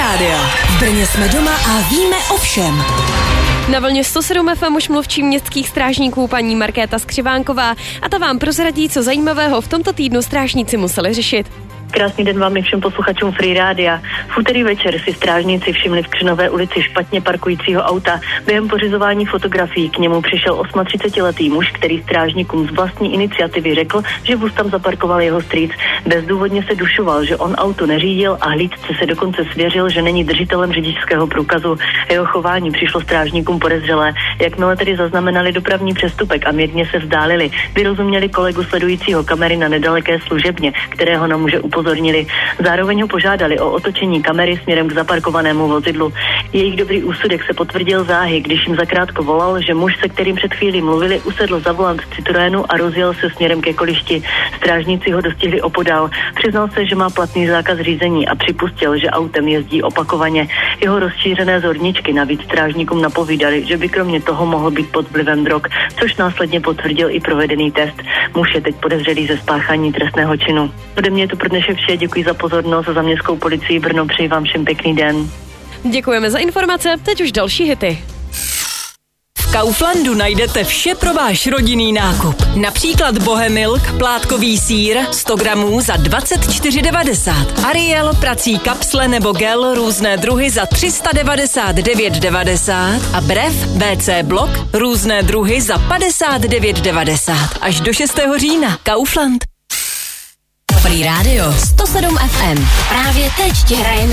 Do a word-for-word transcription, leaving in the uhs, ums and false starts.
rádio. V Brně jsme doma a víme o všem. Na vlně sto sedm ef em už mluvčí městských strážníků paní Markéta Skřivánková a ta vám prozradí, co zajímavého v tomto týdnu strážníci museli řešit. Krásný den vám i všem posluchačům Free Rádia. V úterý večer si strážníci všimli v Křenové ulici špatně parkujícího auta. Během pořizování fotografií k němu přišel třicetiosmiletý muž, který strážníkům z vlastní iniciativy řekl, že vůz tam zaparkoval jeho strýc. Bezdůvodně se dušoval, že on auto neřídil a hlídce se dokonce svěřil, že není držitelem řidičského průkazu. Jeho chování přišlo strážníkům podezřelé. Jakmile tedy zaznamenali dopravní přestupek a mírně se vzdálili, vyrozuměli kolegu sledujícího kamery na nedaleké služebně, kterého na muže upozornili. Zároveň ho požádali o otočení kamery směrem k zaparkovanému vozidlu. Jejich dobrý úsudek se potvrdil záhy, když jim zakrátko volal, že muž, se kterým před chvílí mluvili, usedl za volant Citroenu a rozjel se směrem ke kolišti. Strážníci ho dostihli opodál. Přiznal se, že má platný zákaz řízení a připustil, že autem jezdí opakovaně. Jeho rozšířené zorničky navíc strážníkům napovídali, že by kromě toho mohl být pod vlivem drog, což následně potvrdil i provedený test. Muž je teď podezřelý ze spáchání trestného činu. Ode mě je to pro dnešek vše, děkuji za pozornost a za městskou policii Brno přeji vám všem pěkný den. Děkujeme za informace, teď už další hity. V Kauflandu najdete vše pro váš rodinný nákup. Například Bohemilk, plátkový sýr, sto gramů za dvacet čtyři devadesát. Ariel, prací kapsle nebo gel, různé druhy za tři sta devadesát devět devadesát. A Brev, bé cé blok, různé druhy za padesát devět devadesát. Až do šestého října. Kaufland. Free Radio sto sedm ef em. Právě teď ti hraje